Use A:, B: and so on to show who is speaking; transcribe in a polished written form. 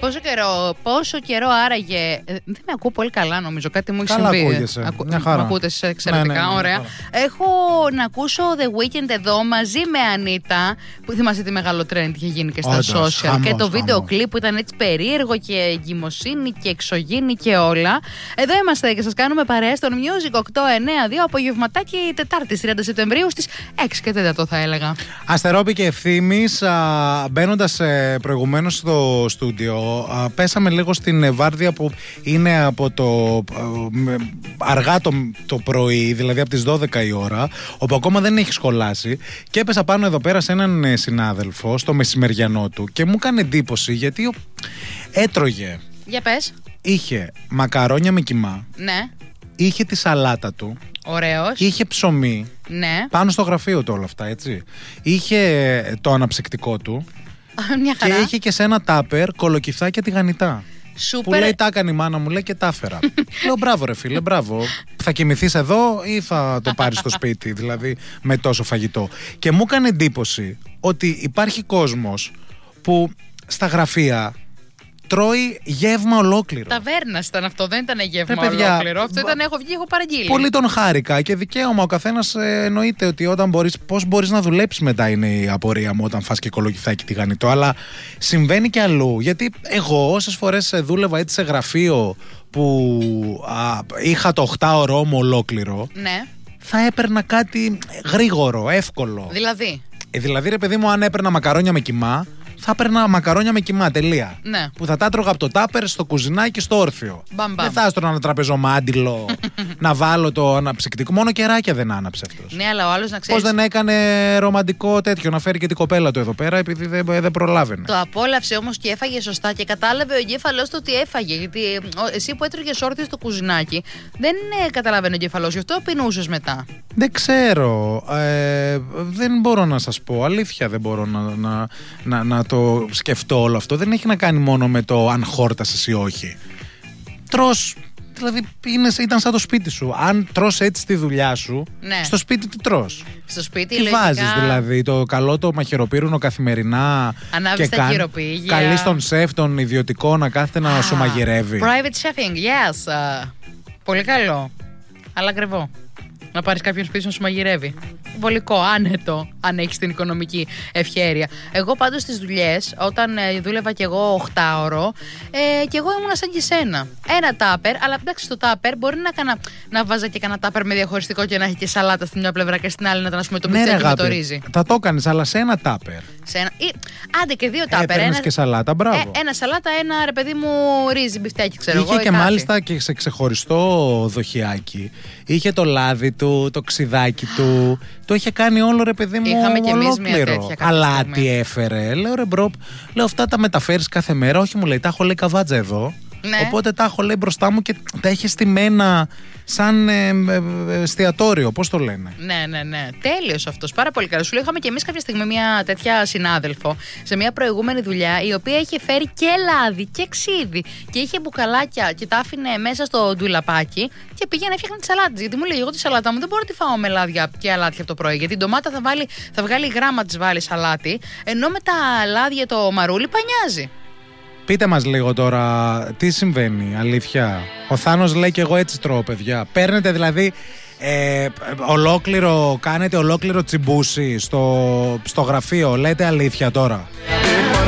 A: Πόσο καιρό άραγε. Δεν με ακούω πολύ καλά, νομίζω. Κάτι μου έχει
B: Καλά
A: συμβεί.
B: ακούγεσαι. Μια χαρά.
A: Μ' ακούτε εξαιρετικά,
B: Ναι,
A: ωραία.
B: χαρά.
A: Έχω να ακούσω The Weeknd εδώ μαζί με Ανίτα. Που θυμάστε τι μεγάλο trend είχε γίνει και στα
B: Όντως,
A: social.
B: χαμός,
A: και το βίντεο
B: χαμός.
A: κλιπ που ήταν έτσι περίεργο και εγκυμοσύνη και εξωγήινη και όλα. Εδώ είμαστε και σας κάνουμε παρέα στον Music 892 απογευματάκι Τετάρτη 30 Σεπτεμβρίου στις 6 και 4 θα έλεγα.
B: Αστερόπη και Ευθύμης, μπαίνοντας προηγουμένως στο στούντιο, πέσαμε λίγο στην βάρδια που είναι από το αργά το πρωί, δηλαδή από τις 12 η ώρα, όπου ακόμα δεν έχει σχολάσει, και έπεσα πάνω εδώ πέρα σε έναν συνάδελφο στο μεσημεριανό του και μου έκανε εντύπωση γιατί έτρωγε.
A: Για πες.
B: Είχε μακαρόνια με κιμά,
A: Ναι.
B: είχε τη σαλάτα του,
A: Ωραίος.
B: είχε ψωμί.
A: Ναι.
B: Πάνω στο γραφείο του όλα αυτά, έτσι. Είχε το αναψυκτικό του.
A: Μια
B: Και
A: χαρά.
B: είχε και σε ένα τάπερ κολοκυθάκια τηγανιτά.
A: Σούπερ.
B: Που λέει, τα έκανε η μάνα μου, λέει, και τα έφερα. Λέω, μπράβο ρε φίλε, μπράβο. Θα κοιμηθείς εδώ ή θα το πάρεις στο σπίτι, δηλαδή με τόσο φαγητό. Και μου έκανε εντύπωση ότι υπάρχει κόσμος που στα γραφεία τρώει γεύμα ολόκληρο.
A: Ταβέρνα ήταν αυτό, δεν ήταν γεύμα
B: Ρε, παιδιά,
A: ολόκληρο. Αυτό ήταν έχω βγει, έχω παραγγείλει.
B: Πολύ τον χάρηκα και δικαίωμα. Ο καθένας εννοείται ότι όταν πώς μπορείς να δουλέψεις μετά είναι η απορία μου όταν φας και κολοκυθάκι τηγανιτό. Αλλά συμβαίνει και αλλού. Γιατί εγώ όσες φορές δούλευα έτσι σε γραφείο που είχα το 8ωρο μου ολόκληρο,
A: Ναι.
B: θα έπαιρνα κάτι γρήγορο, εύκολο. Δηλαδή ρε παιδί μου, αν έπαιρνα μακαρόνια με κιμά, θα έπαιρνα μακαρόνια με κιμά, τελεία.
A: Ναι.
B: Που θα τα έτρωγα από το τάπερ στο κουζινάκι στο όρθιο.
A: Μπαμ, μπαμ.
B: Δεν θα άστρωνα ένα τραπεζομάντιλο να βάλω το αναψυκτικό. Μόνο κεράκια δεν άναψε αυτός.
A: Ναι, αλλά ο άλλος να ξέρεις.
B: Πώς δεν έκανε ρομαντικό τέτοιο, να φέρει και την κοπέλα του εδώ πέρα, επειδή δεν προλάβαινε.
A: Το απόλαυσε όμως και έφαγε σωστά και κατάλαβε ο εγκέφαλός του ότι έφαγε. Γιατί εσύ που έτρωγες όρθιο στο κουζινάκι, δεν καταλαβαίνει ο εγκέφαλός, γι' αυτό πεινούσες μετά.
B: Δεν ξέρω. Δεν μπορώ να σας πω. Αλήθεια δεν μπορώ να το σκεφτώ όλο αυτό. Δεν έχει να κάνει μόνο με το αν χόρτασες ή όχι. Τρως. Δηλαδή ήταν σαν το σπίτι σου. Αν τρως έτσι τη δουλειά σου,
A: Ναι.
B: στο σπίτι τι τρως.
A: Στο σπίτι
B: Τι
A: λογικά
B: βάζεις δηλαδή, το καλό το μαχαιροπύρουνο καθημερινά.
A: ανάβεις τα χειροποίηγια.
B: Καλείς τον σεφ, τον ιδιωτικό, να κάθεται να σου μαγειρεύει.
A: Private chefing, yes. Πολύ καλό. Αλλά ακριβό. Να πάρεις κάποιον σπίτι να σου μαγειρεύει. Βολικό, άνετο, αν έχεις την οικονομική ευχέρεια. Εγώ πάντως στις δουλειές, όταν δούλευα κι εγώ 8ωρο, κι εγώ ήμουνα σαν και σένα. Ένα τάπερ, αλλά εντάξει, στο τάπερ μπορεί να βάζα και κανένα τάπερ με διαχωριστικό και να έχει και σαλάτα στην μια πλευρά και στην άλλη να ήταν, ας πούμε, το μπιφτέκι με το ρύζι.
B: Θα το έκανες, αλλά σε ένα τάπερ.
A: Άντε και δύο τάπερ.
B: Έπαιρνες και σαλάτα, μπράβο.
A: Ένα σαλάτα, ένα ρε παιδί μου ρύζι, μπιφτέκι, ξέρω εγώ.
B: Είχε και μάλιστα και σε ξεχωριστό δοχιάκι. Είχε το λάδι του, το ξιδάκι του. Το είχε κάνει όλο ρε παιδί μου.
A: Είχαμε κι εμείς μια
B: ολόκληρο.
A: τέτοια κάποια
B: Αλλά
A: στιγμή.
B: τι έφερε. Λέω ρε μπρο, λέω αυτά τα μεταφέρεις κάθε μέρα. Όχι, μου λέει, τα έχω λέει καβάτζα εδώ.
A: Ναι.
B: Οπότε τα έχω λέει μπροστά μου και τα έχει στημένα σαν εστιατόριο. Πώς το λένε.
A: Ναι. Τέλειος αυτός. Πάρα πολύ καλό. Σου λέω, είχαμε και εμείς κάποια στιγμή μια τέτοια συνάδελφο σε μια προηγούμενη δουλειά, η οποία είχε φέρει και λάδι και ξύδι και είχε μπουκαλάκια και τα άφηνε μέσα στο ντουλαπάκι και πήγαινε έφτιαχνε τη σαλάτα. Γιατί μου λέει, εγώ τη σαλάτα μου δεν μπορώ να τη φάω με λάδια και αλάτια από το πρωί. Γιατί η ντομάτα θα βγάλει γράμμα, τη βάλει σαλάτι, ενώ με τα λάδια το μαρούλι πανιάζει.
B: Πείτε μας λίγο τώρα τι συμβαίνει, αλήθεια. Ο Θάνος λέει και εγώ έτσι τρώω, παιδιά. Παίρνετε δηλαδή κάνετε ολόκληρο τσιμπούσι στο γραφείο, λέτε αλήθεια τώρα.